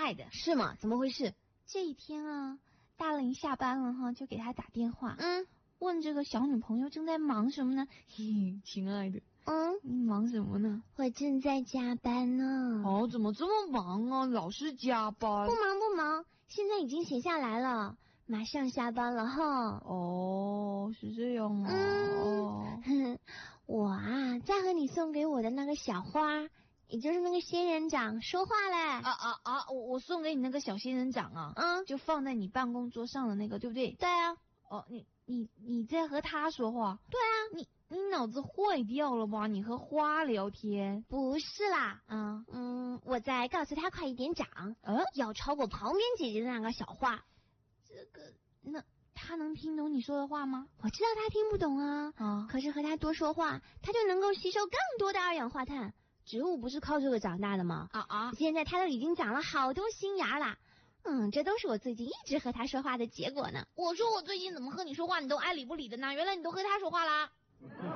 爱的。 是吗？怎么回事？ 这一天啊，大林下班了哈，就给他打电话，问这个小女朋友正在忙什么呢？嘿，亲爱的，你忙什么呢？ 我正在加班呢。 哦，怎么这么忙啊？老是加班。 不忙，现在已经写下来了，马上下班了哈。 哦，是这样啊。 我啊，在和你送给我的那个小花，也就是那个仙人掌说话嘞。 我送给你那个小仙人掌啊，就放在你办公桌上的那个，对不对？ 对啊。 哦，你在和他说话？ 对啊。 你脑子坏掉了吧？你和花聊天？ 不是啦。我在告诉他快一点长，要超过旁边姐姐的那个小花。 那他能听懂你说的话吗？ 我知道他听不懂啊，可是和他多说话，他就能够吸收更多的二氧化碳。植物不是靠这个长大的吗？现在他都已经长了好多新芽啦。这都是我最近一直和他说话的结果呢。 我说我最近怎么和你说话你都爱理不理的呢？原来你都和他说话啦。